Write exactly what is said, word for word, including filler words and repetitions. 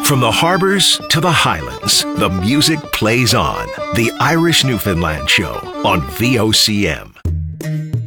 From the harbors to the highlands, the music plays on. The Irish Newfoundland Show on V O C M.